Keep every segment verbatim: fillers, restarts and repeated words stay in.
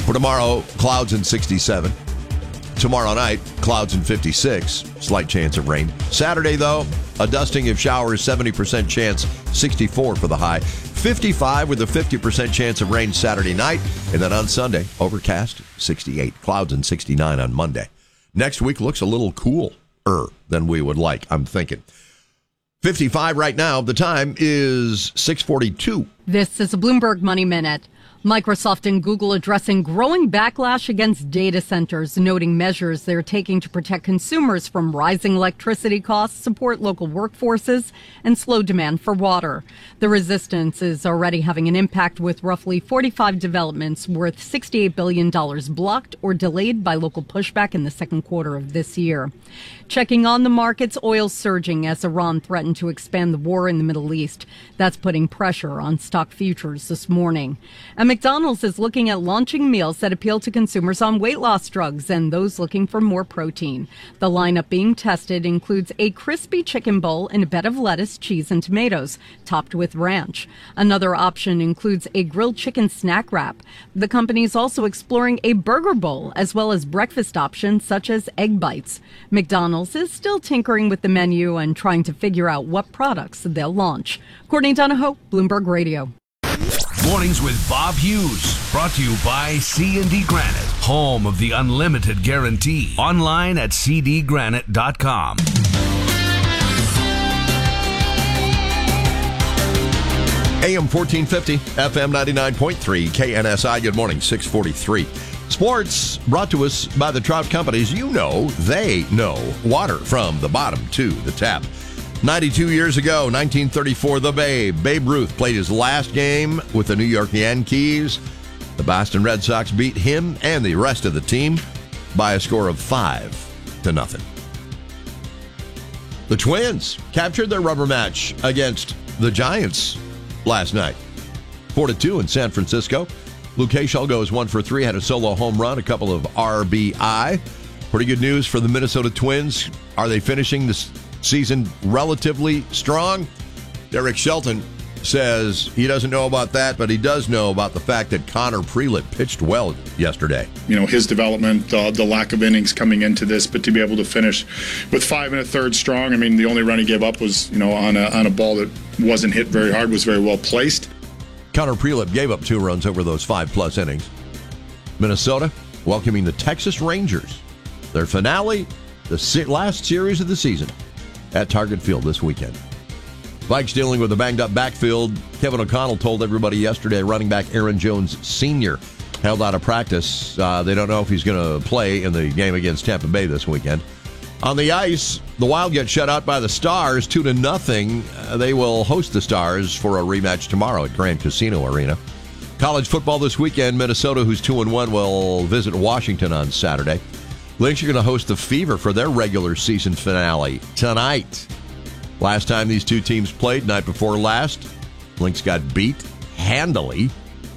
For tomorrow, clouds and sixty-seven. Tomorrow night, clouds and fifty-six. Slight chance of rain. Saturday, though, a dusting of showers, seventy percent chance, sixty-four for the high. fifty-five with a fifty percent chance of rain Saturday night. And then on Sunday, overcast, sixty-eight. Clouds and sixty-nine on Monday. Next week looks a little cooler than we would like, I'm thinking. fifty-five right now. The time is six forty-two. This is a Bloomberg Money Minute. Microsoft and Google addressing growing backlash against data centers, noting measures they're taking to protect consumers from rising electricity costs, support local workforces, and slow demand for water. The resistance is already having an impact, with roughly forty-five developments worth sixty-eight billion dollars blocked or delayed by local pushback in the second quarter of this year. Checking on the markets, oil surging as Iran threatened to expand the war in the Middle East. That's putting pressure on stock futures this morning. And McDonald's is looking at launching meals that appeal to consumers on weight loss drugs and those looking for more protein. The lineup being tested includes a crispy chicken bowl in a bed of lettuce, cheese, and tomatoes, topped with ranch. Another option includes a grilled chicken snack wrap. The company is also exploring a burger bowl, as well as breakfast options such as egg bites. McDonald's is still tinkering with the menu and trying to figure out what products they'll launch. Courtney Donahoe, Bloomberg Radio. Mornings with Bob Hughes, brought to you by C and D Granite, home of the unlimited guarantee. Online at c d granite dot com. A M fourteen fifty, F M ninety-nine point three, K N S I. Good morning, six forty-three. Sports brought to us by the Trout Companies. You know, they know water from the bottom to the tap. ninety-two years ago, nineteen thirty-four, the Babe. Babe Ruth played his last game with the New York Yankees. The Boston Red Sox beat him and the rest of the team by a score of five to nothing. The Twins captured their rubber match against the Giants last night, four to two in San Francisco. Luke Kershaw goes one for three, had a solo home run, a couple of R B I. Pretty good news for the Minnesota Twins. Are they finishing this season relatively strong? Derek Shelton says he doesn't know about that, but he does know about the fact that Connor Prelip pitched well yesterday. You know, his development, uh, the lack of innings coming into this, but to be able to finish with five and a third strong. I mean, the only run he gave up was, you know, on a, on a ball that wasn't hit very hard, was very well placed. Connor Prelip gave up two runs over those five-plus innings. Minnesota welcoming the Texas Rangers. Their finale, the last series of the season, at Target Field this weekend. Vikes dealing with a banged-up backfield. Kevin O'Connell told everybody yesterday running back Aaron Jones Senior held out of practice. Uh, they don't know if he's going to play in the game against Tampa Bay this weekend. On the ice, the Wild get shut out by the Stars, two to nothing. Uh, they will host the Stars for a rematch tomorrow at Grand Casino Arena. College football this weekend. Minnesota, who's two and one, will visit Washington on Saturday. Lynx are going to host the Fever for their regular season finale tonight. Last time these two teams played, night before last, Lynx got beat handily.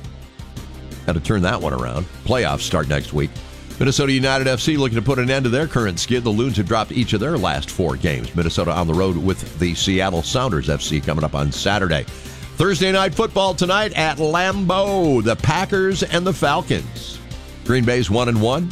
Got to turn that one around. Playoffs start next week. Minnesota United F C looking to put an end to their current skid. The Loons have dropped each of their last four games. Minnesota on the road with the Seattle Sounders F C coming up on Saturday. Thursday night football tonight at Lambeau. The Packers and the Falcons. Green Bay's one and one.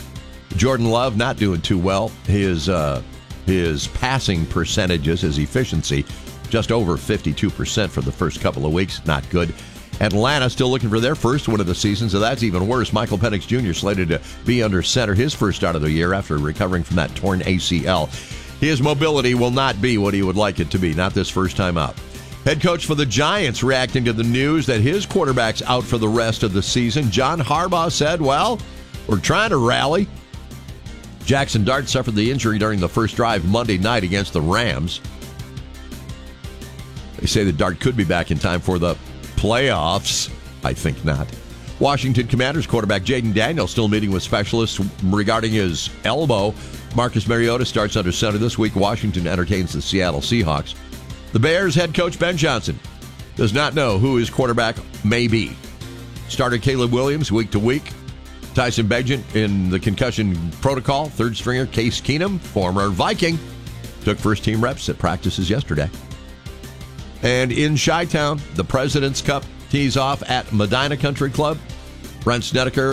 Jordan Love not doing too well. His uh, his passing percentages, his efficiency, just over fifty-two percent for the first couple of weeks. Not good. Atlanta still looking for their first win of the season, so that's even worse. Michael Penix Junior slated to be under center his first start of the year after recovering from that torn A C L. His mobility will not be what he would like it to be, not this first time out. Head coach for the Giants reacting to the news that his quarterback's out for the rest of the season. John Harbaugh said, well, we're trying to rally. Jackson Dart suffered the injury during the first drive Monday night against the Rams. They say that Dart could be back in time for the playoffs. I think not. Washington Commanders quarterback Jaden Daniels still meeting with specialists regarding his elbow. Marcus Mariota starts under center this week. Washington entertains the Seattle Seahawks. The Bears head coach Ben Johnson does not know who his quarterback may be. Starter Caleb Williams week to week. Tyson Bagent in the concussion protocol. Third stringer Case Keenum, former Viking, took first team reps at practices yesterday. And in Chi-Town, the President's Cup tees off at Medina Country Club. Brent Snedeker